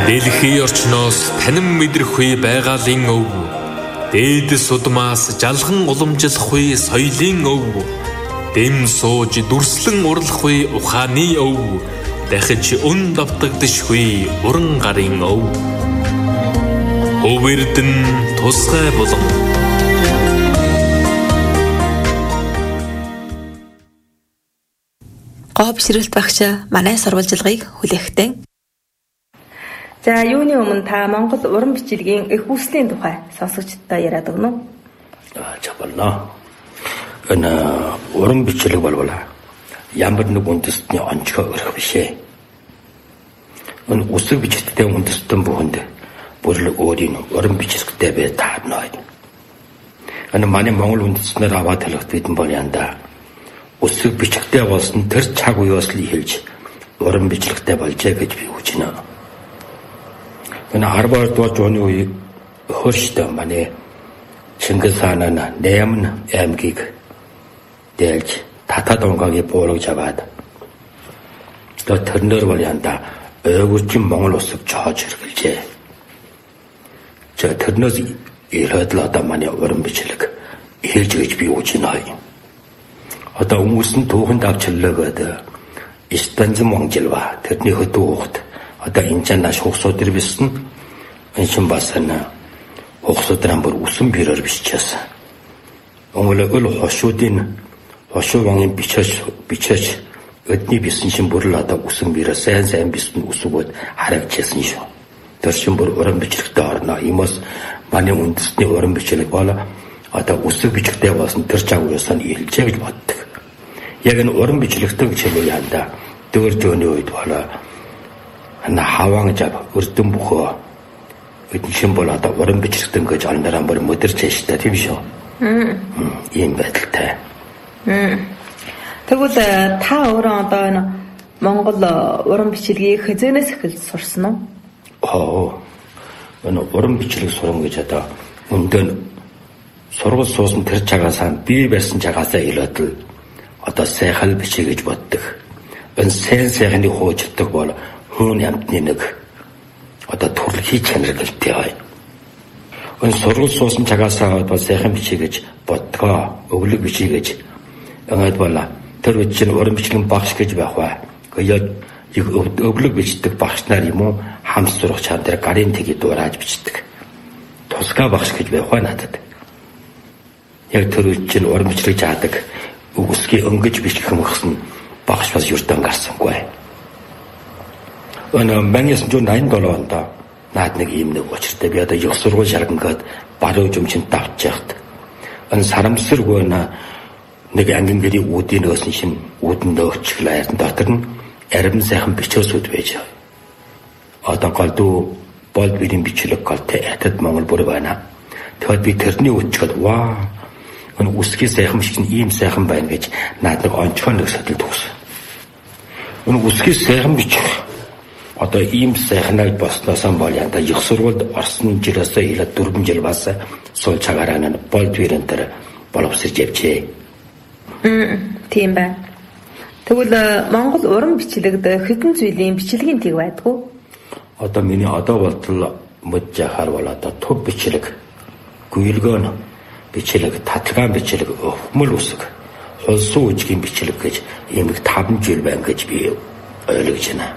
Дэлхийн орчноос танин мэдрэхгүй байгалийн өв. Дээдэс удмаас жалхан уламжлахгүй соёлын өв. Дэм сууж дүрслэн урлахгүй ухааны өв. Дахиж өн давтагдшгүй уран гарын өв. Өвөрдөн тусгай болон. Гоо бишрэлт багш манай сурвалжилгыг хүлээхтэй. За юуны өмнө та Монгол уран бичилгийн их үслийн тухай сонсогчдод яриад өгнө үү? За болно. Энэ уран бичлэг болвол ямар нэг үндэстний онцгой өрх бишээ. Энэ үсэг бичлэгтэй үндэстэн бүхэнд бүрл өөрийн уран бичлэгтэй бай тааднаа. Энэ манай Монгол үндэстнээр аваад талхт бидэн бол янда. Үсэг бичлэгтэй болсон тэр цаг үеэс л хэлж уран бичлэгтэй болжээ гэж би үзнэ. Энэ 10-р зууны үеийг хөрштэй манай Чингис хаан Нямн аймгийг дээлж татад онгагийн буулагж аваад тэрнэр бол янда ойгурчин Монгол улсыг чоож хэрглэжээ. Тэрнээс ирээд л одоо манай уран бичлэг хэлж гэж би үзнэ. Одоо хүмүүс нь түүхэнд авчлаагаад Истанбул Монголва тэрний хөдөө ухт одоо энэ жанаш хогсуудэр бисэн энэ шин басна хогсуудран бүр усан бирээр биччихсэн. Өнгөлөг хошуудын хошуугийн бичээч өдний бисэн шин бүр л одоо усан бирээр сайн бисэн усгууд харагдчихсан шүү. Тэр шин бүр уран бичлэгтэй орно. Иймээс манай үндэсний уран бичлэг бол одоо үсэг бичлэгтэй болсон тэр цаг үеэс нь илжээ гэж боддог. Яг энэ уран бичлэгтэй чиглэл янда дөр зөөний үед бол хаван жав өрдөн бөхөө эдгээр бол одоо уран бичлэгтэй гэж алдараа бүр модерч яштай тийм шүү. Ийм байдалтай. Тэгвэл та өөрөө одоо энэ Монгол уран бичлэгийг хязгаарнаас эхэлж сурсан уу? Энэ уран бичлэг сурсан гэж одоо өндөө сургууль суусан тэр цагаасаа би байсан цагаасаа илөөдөл одоо сайхан бичиж гэж боддог. Энэ сайхны хуучдаг бол хүн амтны нэг одоо төрөлхий чанар гэлтэй бай. Энэ сургууль суусан цагаасаа бол сайхан бичиж гэж бодгоо, өглөг бичиж гэж ингээд бола. Тэр үчин уран бичлэгийн багш гэж байх бай. Тэгээд өглөг бичдэг багш нар юм уу хамс сурах чам дээр гарын тгийг дуурайж бичдэг. Тусгай багш гэж байх бай надад. Яг тэр үчин уран бичлэг жаадаг үгсгийн өнгөж бичих хэмгсэн багш бас юртан гарсангүй. Өнөө 1987 онд наад нэг юм нэг учиртай би одоо их сургууль шаргангаад баруун жимчэнд давж яхад энэ сарамсаргүй нэг ангин гэрийн үүдийн өсөн шин үүдэн нөөцчлээ хайрн дотор нь арим сайхан бичөөсүүд байж. Одоо голдуу бол бирийн бичлэг голтой хатад Монгол бүр байна. Тэгэхэд би тэрний үчихэд ваа энэ үсгийн сайхан шиг ийм сайхан байна гэж наад нэг онцгой нэг сэтэл төгсөн. Энэ үсгийн сайхан бичих одоо ийм сайхнаг болсноосоо бол янда их сургуульд орсон жилээсээ илээд 4 жил бас суул цагаараа болд бирэн дээр боловсрж явжээ. Тийм байна. Тэгвэл Монгол уран бичлэгд хэдэн зүйлийн бичлэгийн тийг байдгүй? Одоо миний одоо болтол мод яхаар бол одоо төв бичлэг, гүйлгөөн бичлэг, татлагаан бичлэг, өвмөл үсэг, холсон үжгийн бичлэг гэж ийм 5 жил байна гэж би ойлгож байна.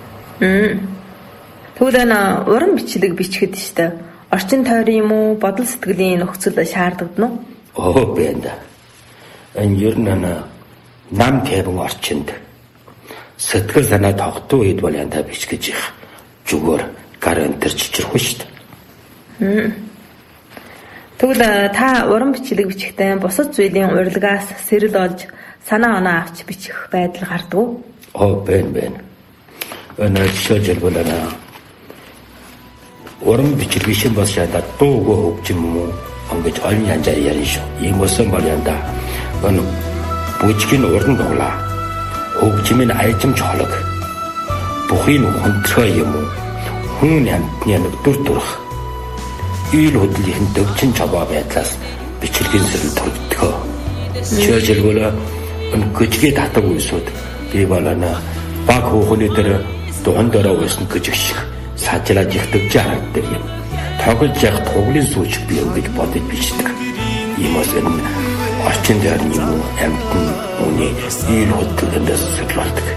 Тэгвэл уран бичлэг бичгэд штэ орчин тойрон юм уу, бодол сэтгэлийн нөхцөл шаарддаг нь уу? Бэнда. Энэ ер нь нам тавин орчинд сэтгэл санаа тогтуу үед бол янда бичгэж их зүгээр гар өнтер чичрэхгүй штэ. Тэгвэл та уран бичлэг бичихтэй бусад зүйлийн урилгаас сэрэл олж санаа оноо авч бичих байдал гардаг уу? Бэн. Энэ жишээлбэл уран бичлэг шин бас янда дуугүй хөгж юм уу? Ангаж олон янзаар ярина шүү. Ийм өсөн бол янда энэ бүжгийн уран тоглаа. Хөгжмийн айжимч холог. Бүхий хүндрэх юм уу? Хүн амтны нэг дүр төрх. Ил хөдлөлийн дөгчин чаваа байдлаас бичлэгийн сэрэл төрөгдгөө. Жишээлбэл энэ гүжгийн татаг үесүүд би болоно баг хөөхний дээр духан дөрөө уйсан гэж шиг цаачлаад ихтгэж харагддаг юм. Тоглож явах туглын сууч би юм гэж бодож бичдэг. Иймээс энэ орчин дээр юм амьтан үний ил хөдлөлөөс сэтлүүлдэг.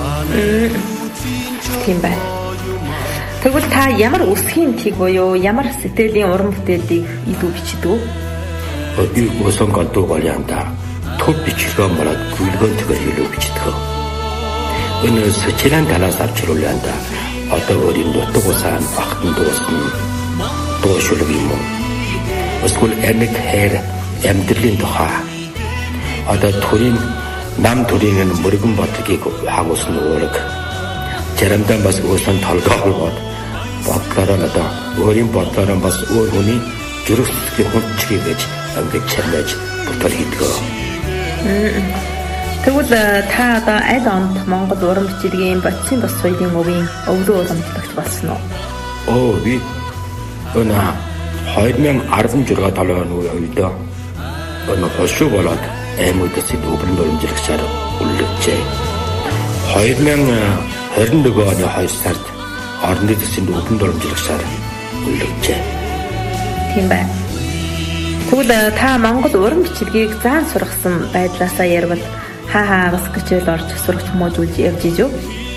Тийм байна. Тэгвэл та ямар үсгийн тийг буюу ямар сэтгэлийн уран бүтээлийг илүү бичдэг вэ? Би усан гондог болоонда төв бичлэгэн болоод гүйлгönтгөр илүү бичдэг. Энэ сэчилэн талаас авчруулаанда одоо өөрийн нутаг усаан багтан дуусна дуушулг юм уу? Эсвэл энийг хэр амьдралын тухай одоо төрийн нам төрийн мөргөн бодлыг хагуулсан үүрэг заримдаа бас uuсан толгой бодлороо одоо өөрийн бодлороо бас өөр хүний зүрхсэтгэлийн хүнчгийг гэж ингэж чамлаж бүтэл хийдэг. Тэгвэл та одоо аль онд Монгол уран бичилгийн бодисын бос соёлын өвийн өвлөө уламжлагч болсон уу? Би өнөө 2016 оны үед хошуу болоод аймагтсан өвлөн уламжлагчаар үлджээ. 2021 оны 2 сард орны засгийн өвлөн уламжлагчаар үлджээ. Тийм байна. Тэгвэл та Монгол уран бичилгээг заан сургасан байдлаасаа ярил хаа бас гिचэл орж сурагч хүмүүжүүлж явж ийв.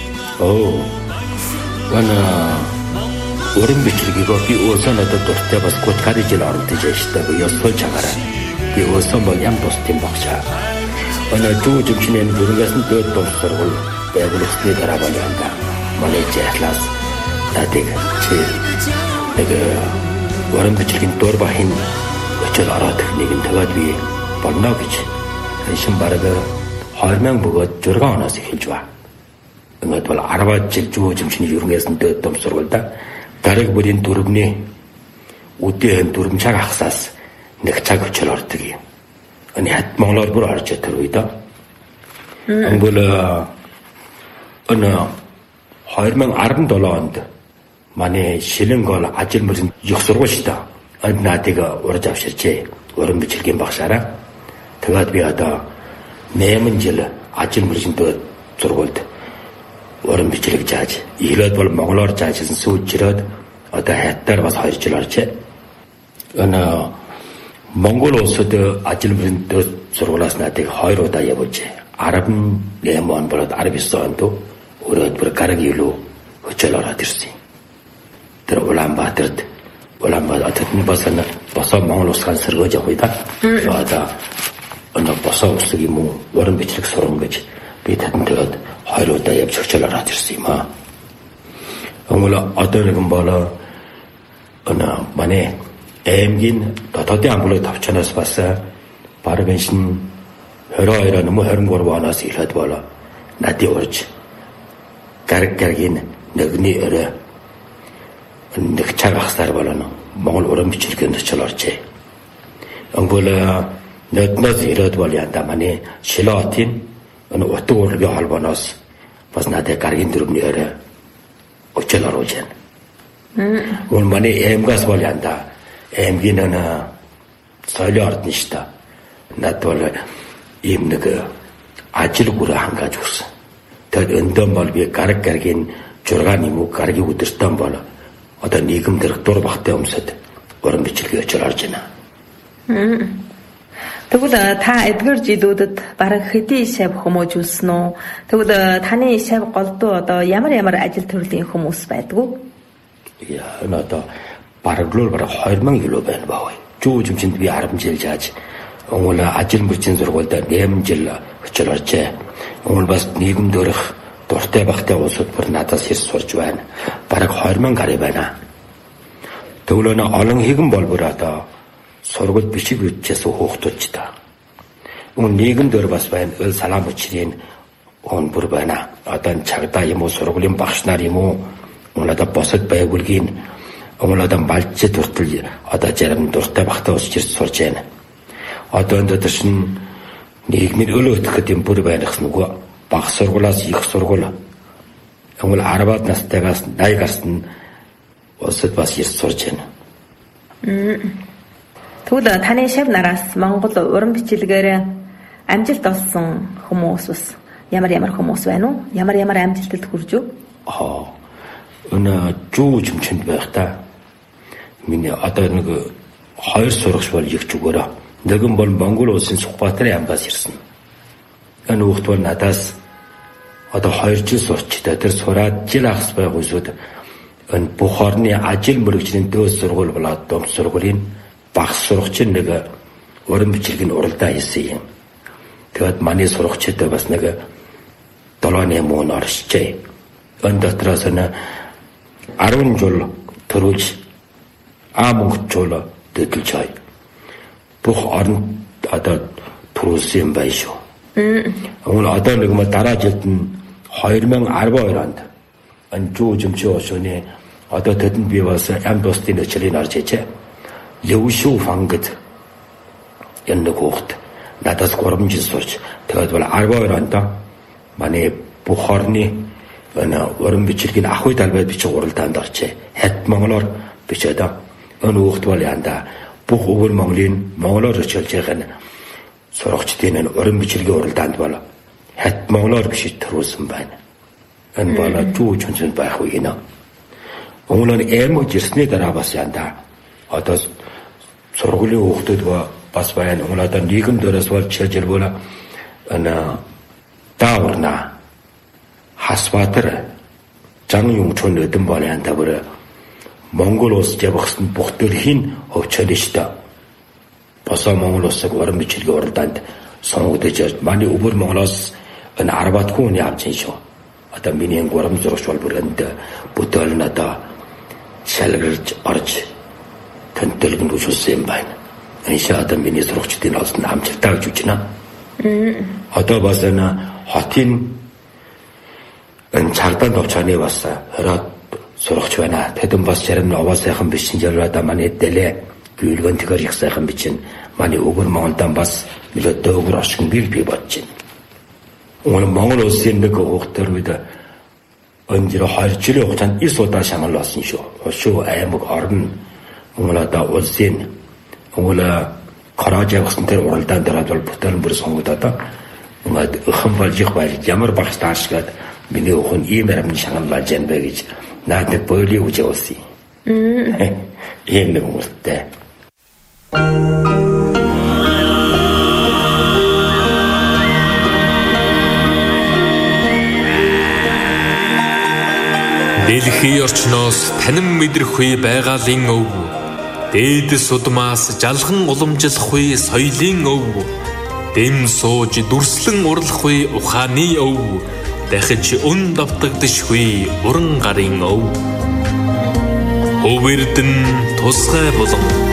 Уран бичилгээг би өөсөө надад дуртай бас гуткари жил оролдож яштай ёстой чагараа. Би өөсөө бол ям тусдсан багшаа. Зүү жимчнээ бүргээс нь дөд тус сургууль байгуулагдсны дараа болоонда манай жаатлаас надыг уран бичилгээний дор бахин очил ороод нэгэн таваад би болно гэж шин бараг 2000 бөгөөд 6 оноос эхэлж ба. Ингээд бол 10 жил зүү жимчний ерөнхийс нь дөд том сургуульда дараг бүрийн дөрөвний үдийн дөрвөн цаг хагасаас нэг цаг очил ордог юм. Энэ хат монголоор бүр орж тэр үед. Ангол 2017 онд манай Шилэнгол ажил мөрөнд их сургууль шүү дээ. Энд надыг урьж авчирчээ. Уран бичилгээний багшаараа. Тэгээд би одоо 8 жил ажил мөрөнд сургуульд уран бичлэг зааж, иhlээд бол монголоор заажсэн сүйжрээд одоо хаттаар бас 2 жил оржээ. Монгол улсад ажил мөрөнд сургуулиас надыг 2 удаа явуулжээ. 18 он болоод 19 онд өөрөөр гараг илүү хөчөл ороод ирсэн. Тэр Улаанбаатарт босоо Монгол улсаар сэргөөж явах үед одоо босоо улсыг юм уу уран бичлэг сурна гэж би татантай 2 удаа явж хөчөл ороод ирсэн юм аа. Одоо нэгэн болоо манай аймгийн дотоодын амбулыг тавчанаас бас бараг шин 22 он 23 оноос эхлээд болоо надад урьж гаргийн нэгний өрөө нэг цаг хасаар болоно Монгол уран бичилгээнд очил оржээ. Нэгнээс ирээд бол янда манай Шилоотын утга урлагийн холбооноос бас надад гаргийн дөрөвний өрөө очил оруулж байна. Манай аймгаас бол янда аймгийн соёлын ордон шүү дээ. Надад бол ийм нэг ажил бүрэ хангааж өгсөн. Тэгэд өндөн бол би гаргийн 6 нэмүү гаргийн өдөртөн бол одоо нийгэм дээр дур бахтай өмсөд уран бичилгээ очил орж байна. Тэгвэл та эдгээр жилүүдэд бараг хэдий шав хүмүүжүүлсэн үү? Тэгвэл таны шав голдуу одоо ямар ажил төрлийн хүмүүс байдгүй? Одоо бараг 2000 илүү байна баа. Зүү жимчэнд би 10 жил зааж ажил мөрчийн сургуульд 8 жил очил оржээ. Бас нийгэм дөрөх дуртай багтай улсууд бүр надаас ирж сурж байна. Бараг 2000 гаруй байна. Тэгвэл олон хэгэн бол бүр одоо сургууль бичиг бичсэн хүүхдүүд ч та. Нийгэм дөр бас байна. Өл салаам учрын бүр байна. Одоо чагдаа юм уу сургуулийн багш нар юм уу? Одоо босод байгуулгийн одоо малчид хүртэл одоо зарим дуртай багтай усч ирж сурж байна. Одоо энэ дэшин нийгмийн өлөө өтгөх юм бүр байх нүгөө баг сургуулаас их сургууль 10-аад настайгаас 80 гарсан улсад бас ирж сурж байна. Тэгвэл таны шав нараас Монгол уран бичилгээр амжилт олсон хүмүүс бас ямар хүмүүс байна уу? Ямар амжилтад хүрж үү? жуу жимчэнд байх та. Миний одоо нэг хоёр сурагч бол их зүгээрээ. Нэг нь бол Монгол улсын Сүхбаатарын амбаас ирсэн. Энэ хүүхд бол надаас одоо 2 жил сурчтай. Тэр сураад жил ахс байх үсүүд энэ бүх орны ажил мөрөгжлийн дөөс сургууль болоод дом сургуулийн багш сурагч нэг уран бичилгийн уралдаан хийсэн юм. Тэгээд манай сурагчтай бас нэг 7-8 мөн оршижээ. Энэ дотроос нь 10 жил төрүүлж Монгол дэдэлж хай. Бүх орнд одоо төрүүлсэн юм байна шүү. Одоо нэг ма дараа жилд нь 2012 онд энэ жуу жимчээ өшөөний одоо тэдэнд би бас амбостын өчрийг орж ичээ. Левшу фангд энэ хүүхд надаас 3 жил сурч тэгээд бол 12 онд манай бүх орны энэ уран бичилгийн ахуй талбай бичих уралдаанд орчээ. Хят монголоор бичээд энэ хүүхд бол янда бүх өвөр монголоор өчөлж байгаа нь сурагчдын энэ уран бичилгийн уралдаанд бол хят монголоор бичиж төрүүлсэн байна. Энэ бол жуу чөнцөнд байх үе нэ. Өнгөлөөр эмэж ирсний дараа бас янда одоо сургуулийн хүүхдүүд бас байна. Өнгөлөөр нийгэм дээрээс бол чижирбүүл энэ дааварна Хасбаатар Жан Юнгчон өдөн бол янда бүр Монгол улс явахсан бүх төрхийн өвчөлөштэй. Босоо Монгол улсыг уран бичилгийн уралдаанд сонгогдож манай өвөр Монголоос энэ 10-аад хүн явж ин шүү. Одоо миний гурам зурагч бол бүрэнд бүтээл нь одоо шалгарч орж тэнтэлгэн үжүүлсэн юм байна. Энэ одоо миний зурагчдын олсон амжилтаа гэж үзнэ. Одоо бас энэ хотын энэ цагдаа товчооны бас хороод сурагч байна. Тэдэн бас зарим нь овоо сайхан бичсэн жирээд манай дэлээ гүйлгэн тэгэр их сайхан бичэн манай өвөр Монголдан бас нэг дөөгөр ашиг би бодож байна. Монгол улсын нэг хүүхдэр үед өндөр 2 жилийн хугацаанд 9 удаа шамал болсон шүү. Өшөө аймаг орн Монголда улсын Караж явсан тэр уралдаан дээр бол бүтээн бүр сонгогдоод ингээд өхөн болж их байж ямар багш таашгаад миний өхөн ийм арамны шагнал болж байна бэ гэж надад боёлыг үжи болсон юм. Ийм нэг үнэтэй. Дэлхийн орчноос танин мэдрэхгүй байгалийн өв, дээдэс удмаас жалхан уламжлахгүй соёлын өв, дэм сууж дүрслэн урлахгүй ухааны өв, дахиж өн давтагдшгүй уран гарын өв. Өвөрдөн тусгай болон